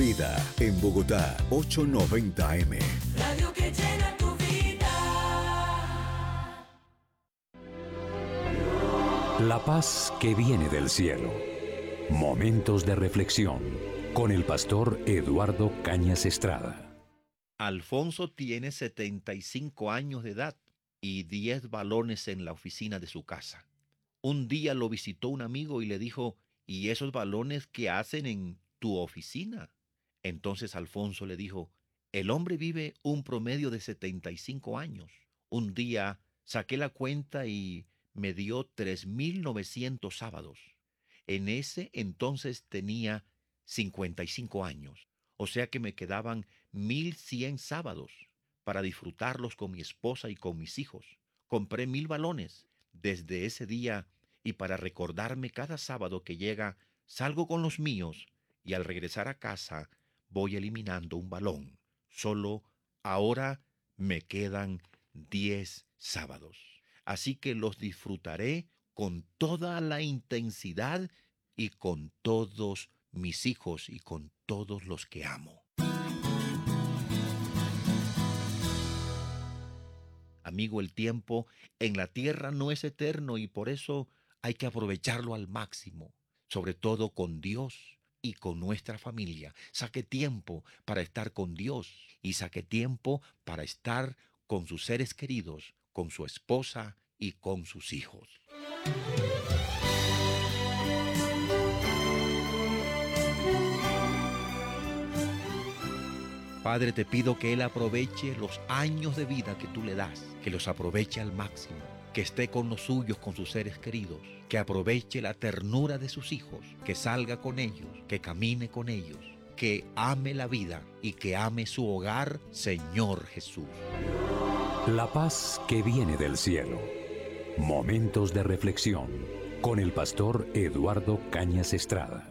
Vida en Bogotá, 890 AM. Radio que llena tu vida. La paz que viene del cielo. Momentos de reflexión con el pastor Eduardo Cañas Estrada. Alfonso tiene 75 años de edad y 10 balones en la oficina de su casa. Un día lo visitó un amigo y le dijo: ¿y esos balones qué hacen en tu oficina? Entonces Alfonso le dijo: el hombre vive un promedio de 75 años. Un día saqué la cuenta y me dio 3.900 sábados. En ese entonces tenía 55 años. O sea que me quedaban 1.100 sábados para disfrutarlos con mi esposa y con mis hijos. Compré 1.000 balones desde ese día y para recordarme cada sábado que llega, salgo con los míos y al regresar a casa voy eliminando un balón. Solo ahora me quedan 10 sábados. Así que los disfrutaré con toda la intensidad y con todos mis hijos y con todos los que amo. Amigo, el tiempo en la tierra no es eterno y por eso hay que aprovecharlo al máximo, sobre todo con Dios y con nuestra familia. Saque tiempo para estar con Dios y saque tiempo para estar con sus seres queridos, con su esposa y con sus hijos. Padre, te pido que Él aproveche los años de vida que tú le das, que los aproveche al máximo, que esté con los suyos, con sus seres queridos, que aproveche la ternura de sus hijos, que salga con ellos, que camine con ellos, que ame la vida y que ame su hogar, Señor Jesús. La paz que viene del cielo. Momentos de reflexión con el pastor Eduardo Cañas Estrada.